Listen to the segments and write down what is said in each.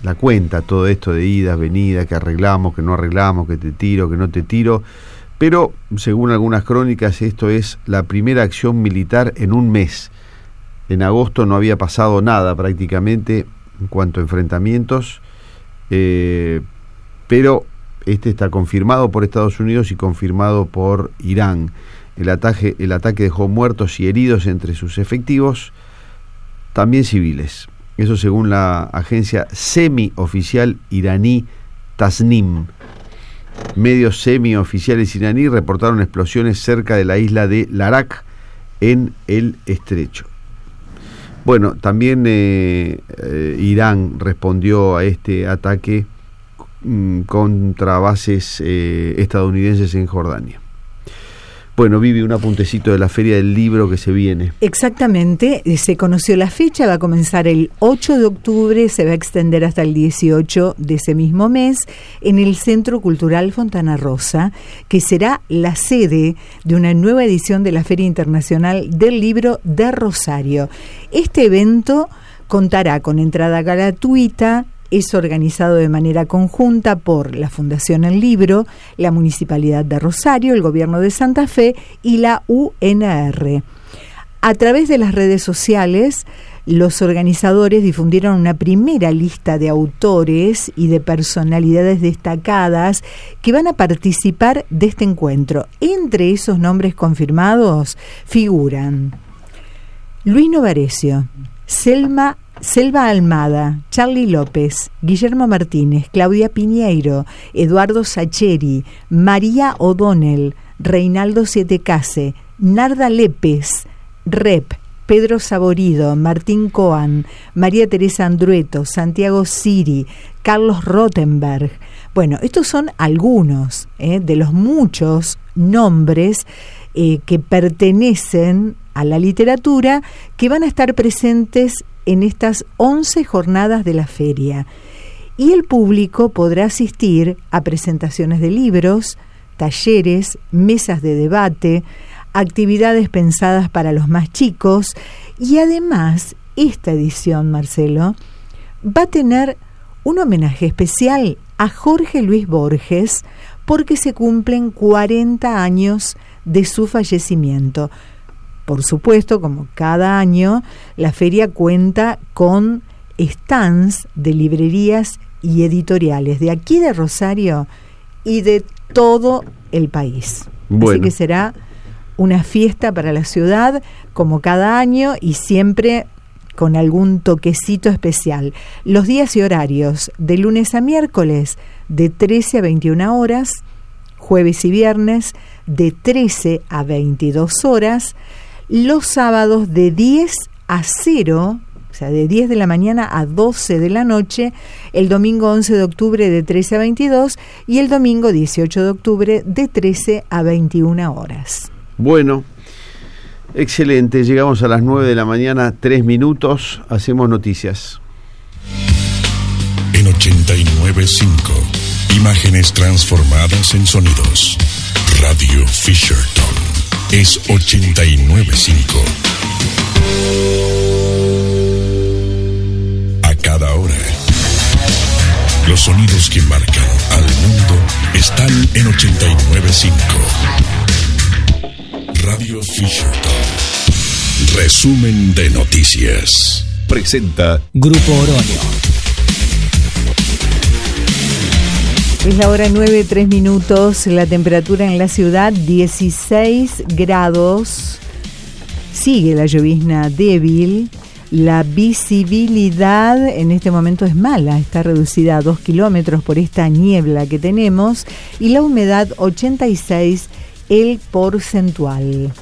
la cuenta todo esto de idas, venidas, que arreglamos, que no arreglamos, que te tiro, que no te tiro, pero según algunas crónicas esto es la primera acción militar en un mes. En agosto no había pasado nada prácticamente en cuanto a enfrentamientos, pero este está confirmado por Estados Unidos y confirmado por Irán. El ataque dejó muertos y heridos entre sus efectivos, también civiles. Eso según la agencia semioficial iraní Tasnim. Medios semioficiales iraníes reportaron explosiones cerca de la isla de Larak en el estrecho. Bueno, también Irán respondió a este ataque contra bases estadounidenses en Jordania. Bueno, Vivi, un apuntecito de la Feria del Libro que se viene. Exactamente, se conoció la fecha, va a comenzar el 8 de octubre, se va a extender hasta el 18 de ese mismo mes, en el Centro Cultural Fontana Rosa, que será la sede de una nueva edición de la Feria Internacional del Libro de Rosario. Este evento contará con entrada gratuita. Es organizado de manera conjunta por la Fundación El Libro, la Municipalidad de Rosario, el Gobierno de Santa Fe y la UNR. A través de las redes sociales, los organizadores difundieron una primera lista de autores y de personalidades destacadas que van a participar de este encuentro. Entre esos nombres confirmados figuran Luis Novarecio, Selva Almada, Charly López, Guillermo Martínez, Claudia Piñeiro, Eduardo Sacheri, María O'Donnell, Reinaldo Sietecase, Narda Lépez, Rep, Pedro Saborido, Martín Coan, María Teresa Andrueto, Santiago Siri, Carlos Rottenberg. Bueno, estos son algunos de los muchos nombres que pertenecen a la literatura que van a estar presentes en estas 11 jornadas de la feria. Y el público podrá asistir a presentaciones de libros, talleres, mesas de debate, actividades pensadas para los más chicos, y además esta edición, Marcelo, va a tener un homenaje especial a Jorge Luis Borges porque se cumplen 40 años de su fallecimiento. Por supuesto, como cada año, la feria cuenta con stands de librerías y editoriales de aquí de Rosario y de todo el país. Bueno. Así que será una fiesta para la ciudad, como cada año, y siempre con algún toquecito especial. Los días y horarios, de lunes a miércoles, de 13 a 21 horas, jueves y viernes, de 13 a 22 horas, los sábados de 10 a 0, o sea, de 10 de la mañana a 12 de la noche, el domingo 11 de octubre de 13 a 22 y el domingo 18 de octubre de 13 a 21 horas. Bueno, excelente, llegamos a las 9 de la mañana, 3 minutos, hacemos noticias. En 89.5, imágenes transformadas en sonidos. Radio Fisherton. Es 89.5. A cada hora, los sonidos que marcan al mundo están en 89.5. Radio Fisherton. Resumen de noticias. Presenta Grupo Oroño. Es la hora 9:03, la temperatura en la ciudad 16 grados, sigue la llovizna débil, la visibilidad en este momento es mala, está reducida a 2 kilómetros por esta niebla que tenemos y la humedad 86 el porcentual.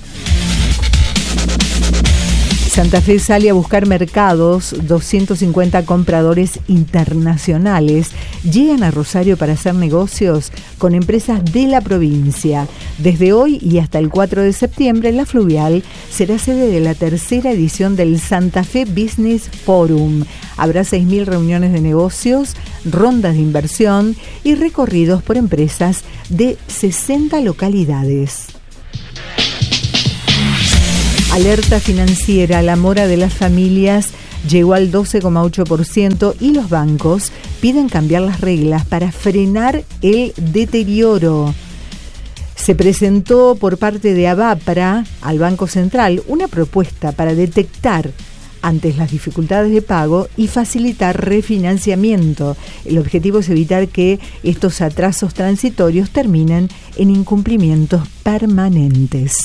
Santa Fe sale a buscar mercados, 250 compradores internacionales llegan a Rosario para hacer negocios con empresas de la provincia. Desde hoy y hasta el 4 de septiembre, la Fluvial será sede de la tercera edición del Santa Fe Business Forum. Habrá 6.000 reuniones de negocios, rondas de inversión y recorridos por empresas de 60 localidades. Alerta financiera, la mora de las familias llegó al 12,8% y los bancos piden cambiar las reglas para frenar el deterioro. Se presentó por parte de Abapra al Banco Central una propuesta para detectar antes las dificultades de pago y facilitar refinanciamiento. El objetivo es evitar que estos atrasos transitorios terminen en incumplimientos permanentes.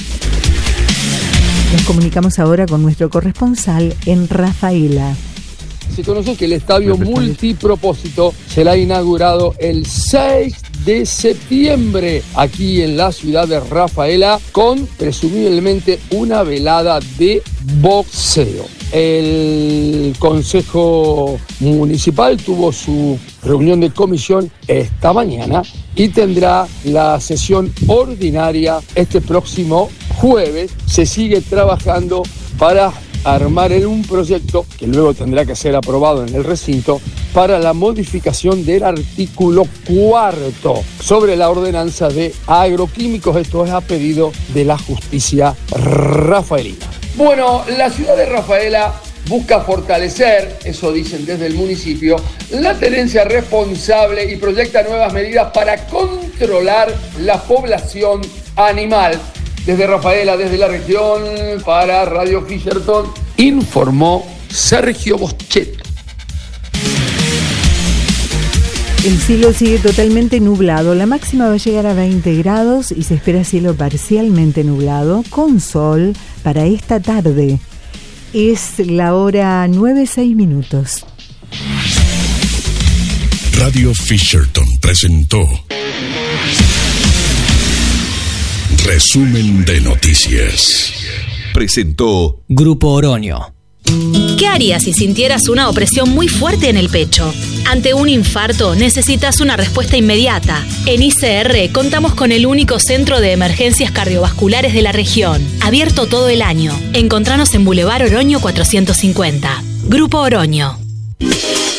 Nos comunicamos ahora con nuestro corresponsal en Rafaela. Se conoció que el estadio multipropósito será inaugurado el 6 de septiembre aquí en la ciudad de Rafaela con presumiblemente una velada de boxeo. El Consejo Municipal tuvo su reunión de comisión esta mañana y tendrá la sesión ordinaria este próximo jueves. Se sigue trabajando para armar en un proyecto que luego tendrá que ser aprobado en el recinto para la modificación del artículo 4 sobre la ordenanza de agroquímicos. Esto es a pedido de la justicia rafaelina. Bueno, la ciudad de Rafaela busca fortalecer, eso dicen desde el municipio, la tenencia responsable y proyecta nuevas medidas para controlar la población animal. Desde Rafaela, desde la región, para Radio Fisherton, informó Sergio Boschetto. El cielo sigue totalmente nublado. La máxima va a llegar a 20 grados y se espera cielo parcialmente nublado con sol para esta tarde. Es la hora 9:06. Radio Fisherton presentó Resumen de Noticias. Presentó Grupo Oroño. ¿Qué harías si sintieras una opresión muy fuerte en el pecho? Ante un infarto necesitas una respuesta inmediata. En ICR contamos con el único centro de emergencias cardiovasculares de la región, abierto todo el año. Encontranos en Boulevard Oroño 450. Grupo Oroño.